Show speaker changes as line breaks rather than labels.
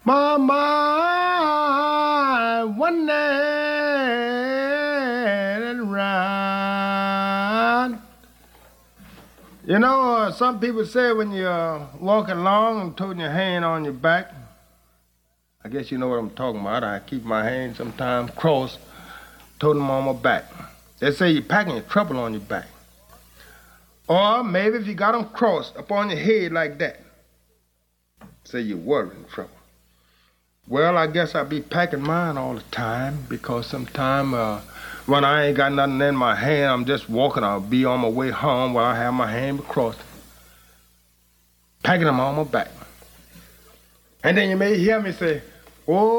My mind wandering around. You know, some people say when you're walking along and putting your hand on your back, I guess you know what I'm talking about. I keep my hand sometimes crossed, toting them on my back. They say you're packing your trouble on your back. Or maybe if you got them crossed up on your head like that, say you're worrying trouble. Well, I guess I be packing mine all the time because sometime when I ain't got nothing in my hand, I'm just walking. I'll be on my way home while I have my hand crossed, packing them on my back. And then you may hear me say, oh,